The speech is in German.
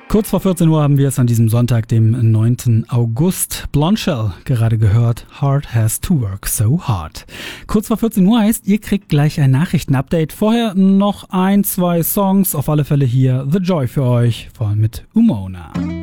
Kurz vor 14 Uhr haben wir es an diesem Sonntag, dem 9. August. Blondshell gerade gehört. Heart has to work so hard. Kurz vor 14 Uhr heißt, ihr kriegt gleich ein Nachrichtenupdate. Vorher noch 1, 2 Songs. Auf alle Fälle hier The Joy für euch, vor allem mit Umona.